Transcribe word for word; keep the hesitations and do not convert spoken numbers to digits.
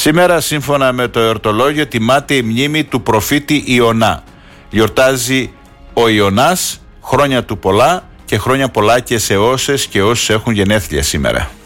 Σήμερα, σύμφωνα με το εορτολόγιο, τιμάται η μνήμη του προφήτη Ιωνά. Γιορτάζει ο Ιωνάς, χρόνια του πολλά και χρόνια πολλά και σε όσες και όσους έχουν γενέθλια σήμερα.